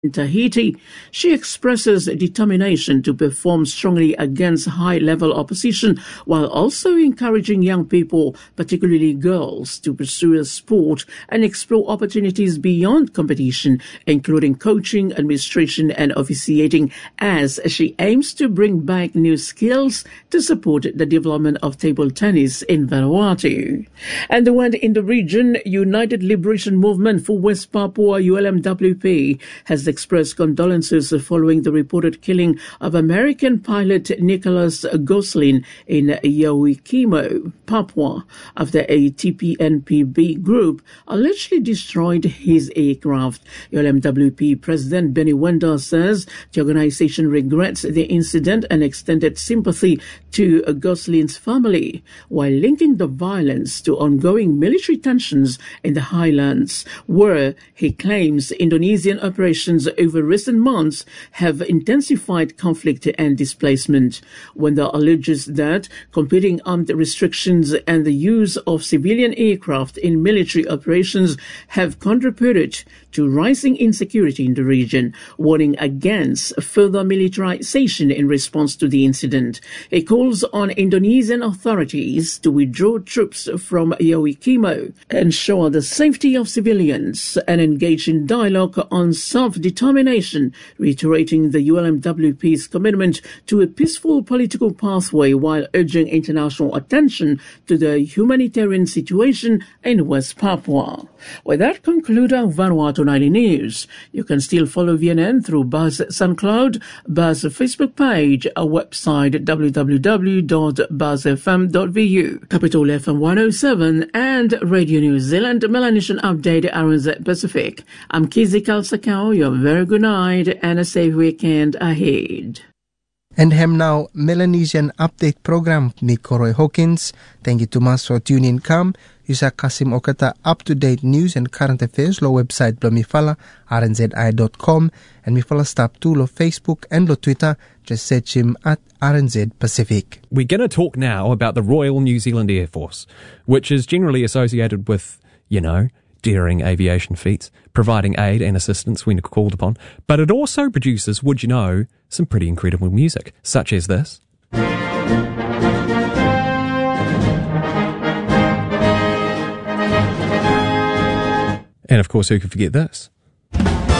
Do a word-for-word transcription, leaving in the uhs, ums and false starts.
In Tahiti, she expresses determination to perform strongly against high-level opposition while also encouraging young people, particularly girls, to pursue a sport and explore opportunities beyond competition, including coaching, administration and officiating, as she aims to bring back new skills to support the development of table tennis in Vanuatu. And the one in the region, United Liberation Movement for West Papua, U L M W P, has expressed condolences following the reported killing of American pilot Nicholas Goslin in Yaoikimo, Papua, after a T P N P B group allegedly destroyed his aircraft. U L M W P President Benny Wenda says the organization regrets the incident and extended sympathy to Goslin's family, while linking the violence to ongoing military tensions in the highlands, where he claims Indonesian operations over recent months have intensified conflict and displacement. Wenda alleges that competing armed restrictions and the use of civilian aircraft in military operations have contributed to rising insecurity in the region, warning against further militarization in response to the incident. He calls on Indonesian authorities to withdraw troops from Yaoikimo, ensure the safety of civilians, and engage in dialogue on self-determination, reiterating the U L M W P's commitment to a peaceful political pathway while urging international attention to the humanitarian situation in West Papua. With that, conclude our Vanuatu Nightly News. You can still follow V N N through Buzz SoundCloud, Buzz Facebook page, our website w w w dot buzz f m dot v u, Capital F M one oh seven, and Radio New Zealand Melanesian Update R N Z Pacific. I'm Kizzy Kalsakau. You have a very good night and a safe weekend ahead. And hem now Melanesian Update program ni Koroy Hawkins. Thank you too much for tuning in. Come, Yusa Kasim Okata up-to-date news and current affairs lo website blo mifala r n z i dot com and mifala stop to lo Facebook and lo Twitter. Just search him at R N Z Pacific. We're going to talk now about the Royal New Zealand Air Force, which is generally associated with, you know, daring aviation feats, providing aid and assistance when called upon, but it also produces, would you know, some pretty incredible music, such as this. And of course, who could forget this?